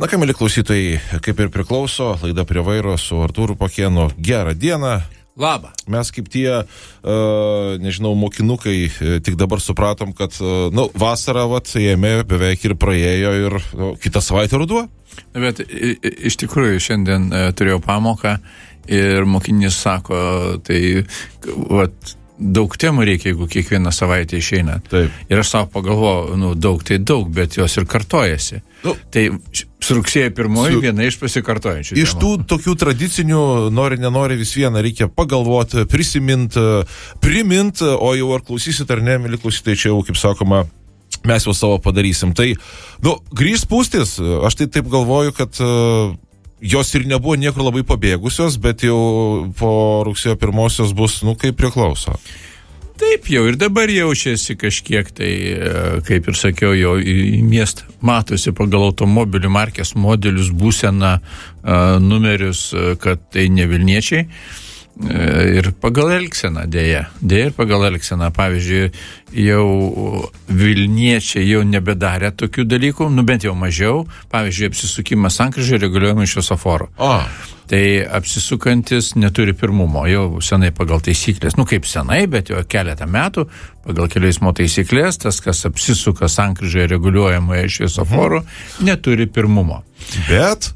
Na ką, mėly klausytojai, kaip ir priklauso, laida prie vairo su Artūru Pakėnu. Gerą dieną. Labą. Mes kaip tie, mokinukai, tik dabar supratom, kad, vasara, ėmė, beveik ir praėjo ir kitą savaitę ruduo. Bet iš tikrųjų šiandien turėjau pamoką ir mokinys sako, tai, daug temų reikia, jeigu kiekvieną savaitę išeina. Taip. Ir aš savo pagalvoju, daug tai daug, bet jos ir kartojasi. Tai su rugsėjo 1 viena iš pasikartojančių. Iš tų tokių tradicinių, nenori vis vieną, reikia pagalvoti, prisimint, o jau ar klausysit ar ne, mėly klausytojai, čia jau, kaip sakoma, mes jau savo padarysim. Tai, grįžt spūstis, aš tai taip galvoju, kad jos ir nebuvo niekur labai pabėgusios, bet jau po rugsėjo 1 bus, kaip priklauso. Taip, jau ir dabar jaučiasi kažkiek, tai, kaip ir sakiau, jau į miestą matosi pagal automobilių markės modelius, būseną, numerius, kad tai ne Vilniečiai. Ir pagal elgseną, dėja ir pagal elgseną, pavyzdžiui, jau Vilniečiai jau nebedarė tokių dalykų, bent jau mažiau, pavyzdžiui, apsisukimas sankryžoje reguliuojama šviesoforo. Tai apsisukantis neturi pirmumo, jau senai pagal taisyklės, kaip senai, bet jau keletą metų pagal kelių eismo taisyklės, tas, kas apsisuka sankryžoje reguliuojamoje šviesoforo, neturi pirmumo. Bet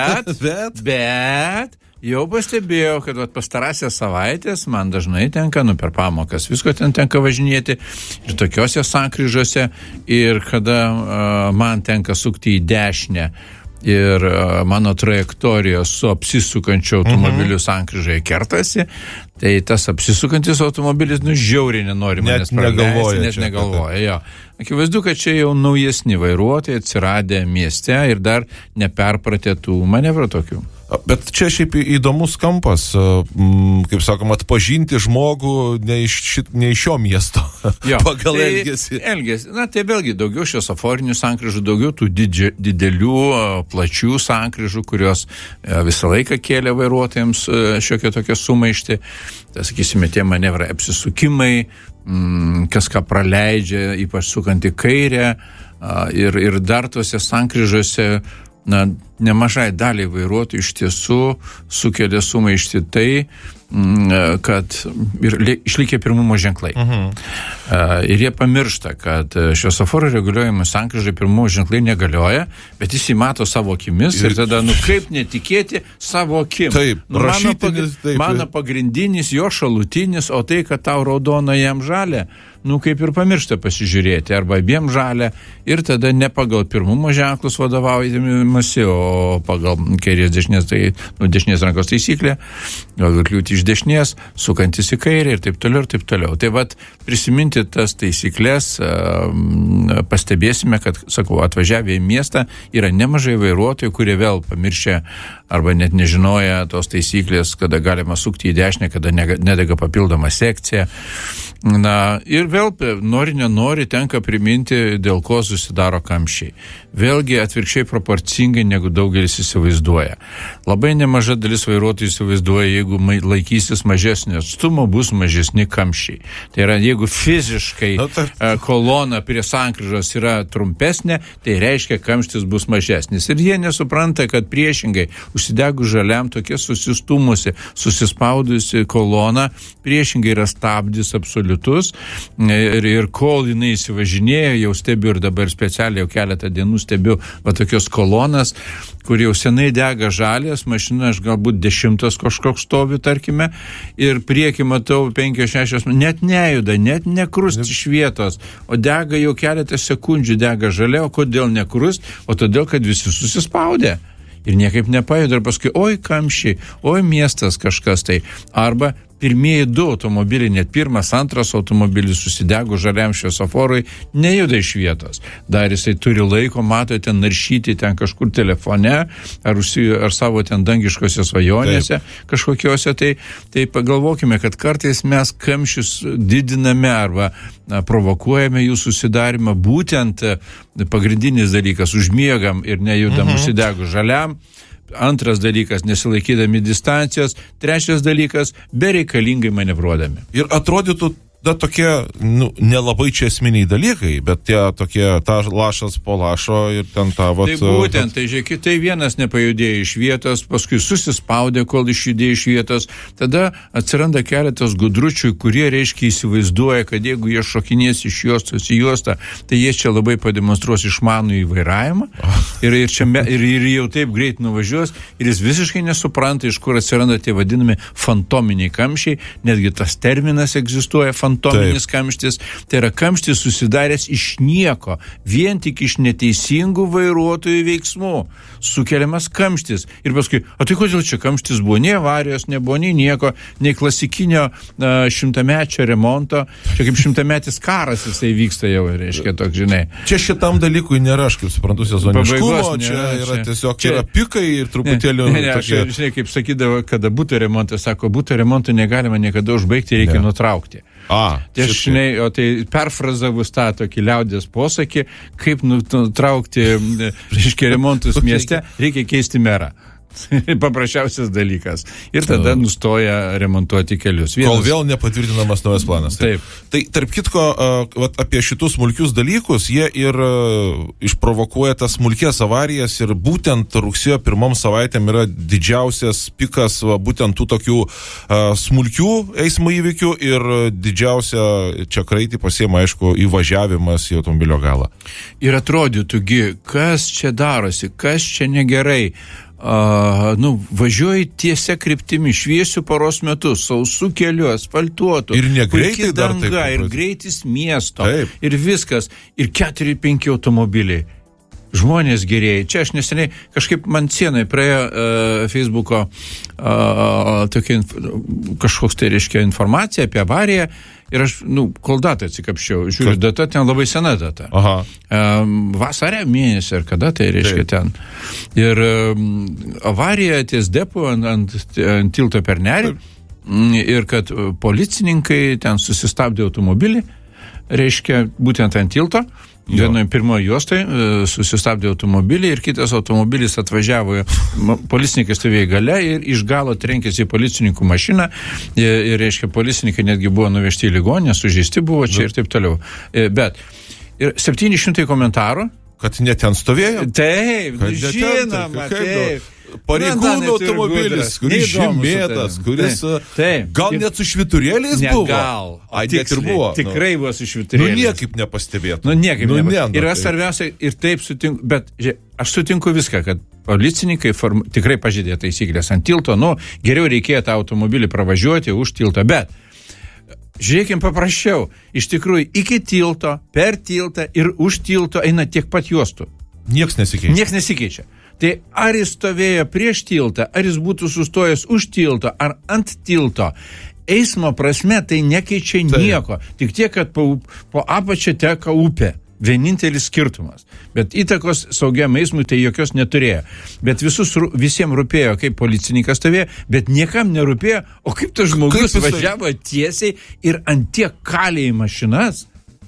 jau pastebėjau, kad pastarąsias savaitės man dažnai tenka, per pamokas, visko ten tenka važinėti ir tokiose sankryžose, ir kada man tenka sukti į dešinę ir mano trajektorijos su apsisukančiu automobiliu sankryžoje kertasi, tai tas apsisukantis automobilis žiauriai nenori manęs praleisti, net negalvoja. Jo. Akivaizdu, kad čia jau naujesni vairuotojai atsiradę mieste ir dar neperpratę tų manevrų tokių. Bet čia šiaip įdomus kampas, kaip sakoma, atpažinti žmogų ne iš šio miesto pagal elgesį. Tai vėlgi daugiau šviesoforinių sankryžų, daugiau tų didelių, plačių sankryžų, kurios visą laiką kėlė vairuotojams šiokią tokią sumaištį. Tai, sakysime, tie manevrai apsisukimai, kas ką praleidžia, ypač sukant į kairę, ir dar tose sankryžose nemažai daliai vairuotojų iš tiesų sukelia sumaištį tai, kad išlikę pirmumo ženklai. Ir jie pamiršta, kad šviesoforo reguliuojamų sankryžai pirmumo ženklai negalioja, bet jis įmato savo akimis ir tada, kaip netikėti savo akim. Taip, mano pagrindinis, jo šalutinis, o tai, kad tau raudona jam žalia, kaip ir pamiršta pasižiūrėti, arba abiem žalia, ir tada ne pagal pirmumo ženklus vadovaujamasi, o pagal kairės dešinės, tai dešinės rankos taisyklė, gal kliūti iš dešinės, sukantis į kairę ir taip toliau. Tai prisiminti tas taisyklės, pastebėsime, kad, atvažiavę į miestą yra nemažai vairuotojų, kurie vėl pamiršę arba net nežinoja tos taisyklės, kada galima sukti į dešinę, kada nedega papildoma sekcija. Ir vėl, nenori, tenka priminti, dėl ko susidaro kamščiai. Vėlgi atvirkščiai proporcingai, negu daugelis įsivaizduoja. Labai nemaža dalis vairuotojų įsivaizduoja, jeigu laikysis mažesnio atstumo, bus mažesni kamščiai. Tai yra, jeigu fiziškai kolona prie sankryžos yra trumpesnė, tai reiškia, kamštis bus mažesnis. Ir jie nesupranta, kad priešingai, užsidegus žaliam, tokia susistumusi, susispaudusi kolona, priešingai yra stabdis absoliutus. Ir kol jinai įsivažinėjo, jau stebiu ir dabar specialiai jau keletą dienų stebiu tokios kolonas, kur jau senai dega žalės, mašina aš galbūt 10 kažkoks stovi, tarkime, ir priekį matau 5-6, net nejuda, net nekrust iš vietos, o dega jau keletą sekundžių, dega žalia, o kodėl nekrust? O todėl, kad visi susispaudė. Ir niekaip nepajuda, ir paskui, oi kamščiai, oi miestas kažkas tai, arba pirmieji 2 automobiliai, net pirmas, antras automobilis susidego žaliam šviesoforui, nejuda iš vietos. Dar jisai turi laiko, mato ten naršyti ten kažkur telefone, ar savo ten dangiškose svajonėse kažkokiose, tai pagalvokime, kad kartais mes kamščius didiname arba provokuojame jų susidarimą, būtent pagrindinis dalykas, užmiegam ir nejudam užsidegus žaliam. Antras dalykas, nesilaikydami distancijos. Trečias dalykas, bereikalingai manevruodami. Ir atrodytų tokie, nelabai čia esminiai dalykai, bet tie tokie, ta lašas po lašo ir ten ta vat... Tai būtent, tai žiūrėkit, tai vienas nepajudėjo iš vietos, paskui susispaudė, kol išjudėjo iš vietos, tada atsiranda keletas gudručių, kurie, reiškia, įsivaizduoja, kad jeigu jie šokinės iš juostos į juostą, tai jie čia labai pademonstruos išmanų įvairavimą ir jau taip greit nuvažiuos ir jis visiškai nesupranta, iš kur atsiranda tie vadinami fantominiai kamščiai, netgi tas terminas egzistuoja, fantominis kamštis, tai yra kamštis susidaręs iš nieko, vien tik iš neteisingų vairuotojų veiksmų sukeliamas kamštis. Ir paskui, o tai kodėl čia kamštis buvo? Nei avarijos nebuvo, nei nieko, nei klasikinio šimtamečio remonto, čia kaip šimtametis karas jisai vyksta jau, reiškia, toks, žinai. Čia šitam dalykui nėra, aš kaip suprantu, sezoniškumo, čia yra tiesiog, yra pikai ir truputėlį... Žinai, kaip sakydavo, kada būtų remontas, sako, būtų remontų negalima niekada užbaigti, reikia nutraukti. Tai aš, žinai, o tai perfrazavus tą tokį liaudės posakį, kaip nutraukti, reiškia, remontus mieste, reikia keisti merą. Paprasčiausias dalykas. Ir tada nustoja remontuoti kelius. Kol vėl nepatvirtinamas naujas planas. Taip. Tai tarp kitko, apie šitus smulkius dalykus, jie ir išprovokuoja tas smulkės avarijas ir būtent rugsėjo 1 savaitėm yra didžiausias pikas būtent tų tokių smulkių eismo įvykių ir didžiausia čia kraitį pasiema, aišku, įvažiavimas į automobilio galą. Ir atrodytųgi, kas čia darosi, kas čia negerai. Važiuoji tiesia kryptimi, šviesių paros metu, sausų kelių, asfaltuotų. Ir negreitai dar danga, taip. Ir greitis miesto. Taip. Ir viskas. Ir 4-5 automobiliai. Žmonės gerėjai. Čia aš neseniai kažkaip man sienai praėjo Facebooko kažkoks tai reiškia informacija apie avariją ir aš, kol datą atsikapščiau, žiūriu, data ten labai sena data. Vasarė mėnesį ar kada tai reiškia ten. Ir avarija ties depo ant tilto per Nerį ir kad policininkai ten susistabdė automobilį, reiškia būtent ant tilto. Vienoje pirmoje juostai susistabdė automobilį ir kitas automobilis atvažiavo, policininkai stovėjo gale ir iš galo trenkėsi į policininkų mašiną ir reiškia, policininkai netgi buvo nuvežti į ligoninę, sužeisti buvo čia ir taip toliau. Bet ir 700 komentarų. Kad ne ten stovėjo? Taip, žinoma, taip. Pareigūnų automobilis, kuris žymėtas, kuris gal net su švyturėliais buvo. Gal. Net ir buvo. Tikrai buvo su švyturėliais. Niekaip nepastebėtų. Niekaip nepastebėtų. Ir aš svarbiausia, ir taip sutinku, bet aš sutinku viską, kad policininkai tikrai pažeidė taisyklės ant tilto, geriau reikėjo tą automobilį pravažiuoti už tilto, bet žiūrėkim paprasčiau, iš tikrųjų iki tilto, per tiltą ir už tilto eina tiek pat juostų. Nieks nesikeičia. Tai ar jis stovėjo prieš tiltą, ar jis būtų sustojęs už tilto, ar ant tilto, eismo prasme tai nekeičia nieko. Tik tiek, kad po apačią teka upė. Vienintelis skirtumas. Bet įtakos saugiam eismui tai jokios neturėjo. Bet visiems rūpėjo, kaip policininkas stovėjo, bet niekam nerūpėjo, o kaip tas žmogus važiavo tiesiai ir ant tiek kalė į mašinas,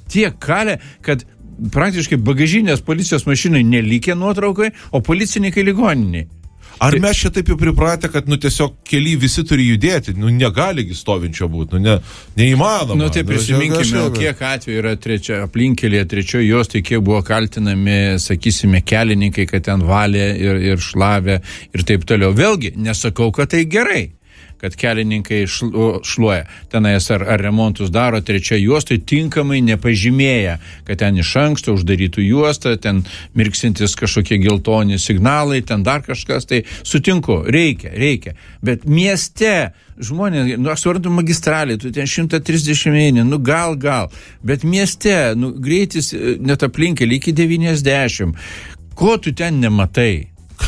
kad praktiškai bagažinės policijos mašinai nelikė nuotraukai, o policininkai ligoniniai. Ar mes čia taip jau pripratę, kad tiesiog keli visi turi judėti, negaligi stovinčio būti, neįmanoma. Tai prisiminkime, kiek atveju yra aplinkelėje trečioje juostai, kiek buvo kaltinami, sakysime, kelininkai, kad ten valė ir šlavė ir taip toliau. Vėlgi, nesakau, kad tai gerai, kad kelininkai šluoja. Tenais ar remontus daro trečia juostai tinkamai nepažymėja, kad ten iš anksto uždarytų juostą, ten mirksintis kažkokie geltoni signalai, ten dar kažkas, tai sutinku, reikia. Bet mieste žmonės, aš suprantu magistralį, tu ten 130 eini, gal, bet mieste, greitis net aplinkelį iki 90, ko tu ten nematai?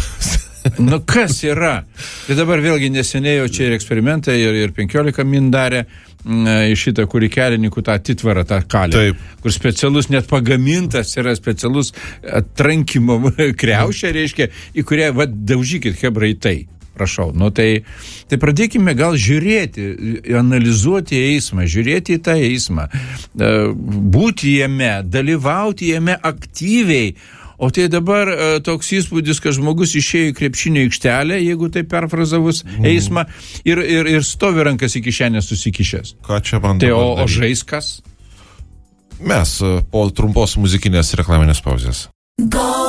Kas yra? Tai dabar vėlgi neseniai jau čia ir eksperimentai ir 15 min darė iš šitą, kurį kelininkų tą atitvarą, tą kalį. Taip. Kur specialus net pagamintas yra specialus atrankimo kriaušė, reiškia, į kurią, daužykit hebrai tai. Prašau. Tai pradėkime gal žiūrėti, analizuoti eismą, žiūrėti į tą eismą, būti jame, dalyvauti jame aktyviai, O tai dabar toks įspūdis, kad žmogus išėjo į krepšinio aikštelę, jeigu tai perfrazavus eismą, ir stovi rankas į kišenę susikišęs. Ką čia man tai o žaiskas? Mes po trumpos muzikinės reklaminės pauzės.